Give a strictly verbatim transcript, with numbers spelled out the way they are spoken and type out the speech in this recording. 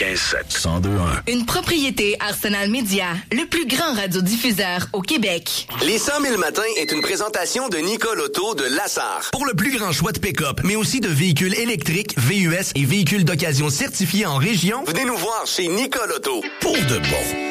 quatre-vingt-sept, cent deux un. Une propriété Arsenal Media, le plus grand radiodiffuseur au Québec. Les cent mille matins est une présentation de Nicole Auto de Lassar. Pour le plus grand choix de pick-up, mais aussi de véhicules électriques, V U S et véhicules d'occasion certifiés en région, venez nous voir chez Nicole Auto. Pour de bon.